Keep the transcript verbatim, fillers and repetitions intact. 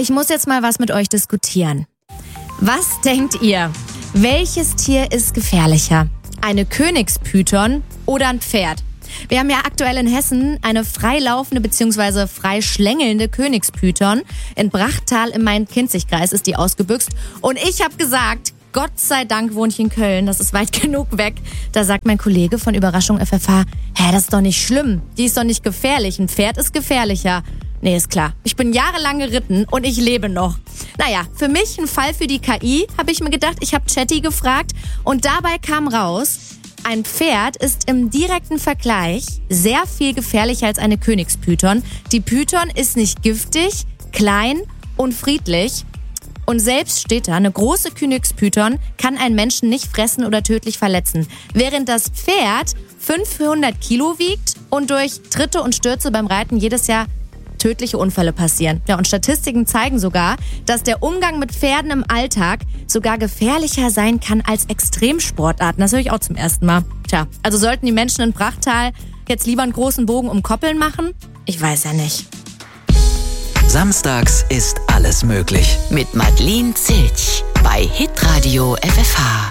ich muss jetzt mal was mit euch diskutieren. Was denkt ihr? Welches Tier ist gefährlicher? Eine Königspython oder ein Pferd? Wir haben ja aktuell in Hessen eine freilaufende bzw. freischlängelnde Königspython. In Brachtal im Main-Kinzig-Kreis ist die ausgebüxt. Und ich habe gesagt, Gott sei Dank wohne ich in Köln, das ist weit genug weg. Da sagt mein Kollege von Überraschung F F H, hä, das ist doch nicht schlimm, die ist doch nicht gefährlich, ein Pferd ist gefährlicher. Nee, ist klar. Ich bin jahrelang geritten und ich lebe noch. Naja, für mich ein Fall für die K I, habe ich mir gedacht. Ich habe Chatty gefragt und dabei kam raus, ein Pferd ist im direkten Vergleich sehr viel gefährlicher als eine Königspython. Die Python ist nicht giftig, klein und friedlich. Und selbst steht da, eine große Königspython kann einen Menschen nicht fressen oder tödlich verletzen. Während das Pferd fünfhundert Kilo wiegt und durch Tritte und Stürze beim Reiten jedes Jahr tödliche Unfälle passieren. Ja, und Statistiken zeigen sogar, dass der Umgang mit Pferden im Alltag sogar gefährlicher sein kann als Extremsportarten. Das höre ich auch zum ersten Mal. Tja, also sollten die Menschen in Brachtal jetzt lieber einen großen Bogen um Koppeln machen? Ich weiß ja nicht. Samstags ist alles möglich. Mit Madeleine Zilch bei Hitradio F F H.